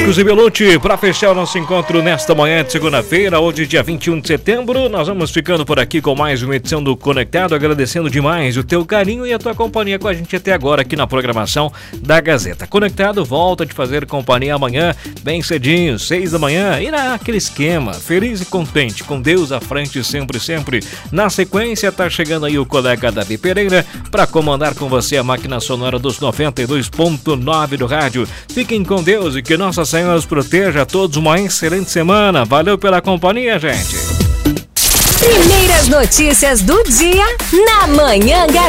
Amigos e Belucci, para fechar o nosso encontro nesta manhã de segunda-feira, hoje dia 21 de setembro, nós vamos ficando por aqui com mais uma edição do Conectado, agradecendo demais o teu carinho e a tua companhia com a gente até agora aqui na programação da Gazeta. Conectado volta a te fazer companhia amanhã, bem cedinho, 6 da manhã, e naquele esquema, feliz e contente, com Deus à frente sempre, sempre. Na sequência, tá chegando aí o colega Davi Pereira para comandar com você a máquina sonora dos 92.9 do rádio. Fiquem com Deus e que Nossa Senhora os proteja a todos. Uma excelente semana. Valeu pela companhia, gente. Primeiras notícias do dia na Manhã Gazeta.